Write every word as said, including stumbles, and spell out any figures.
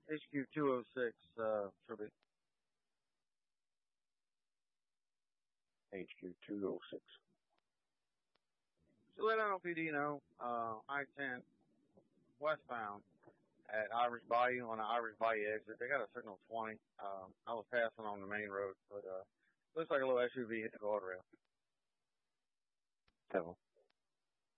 H Q two oh six, uh, Tribute. H Q two oh six. So let L P D know, uh, I ten westbound at Irish Bayou on the Irish Bayou exit. They got a signal twenty. Um, I was passing on the main road, but, uh, looks like a little S U V hit the guardrail. Several.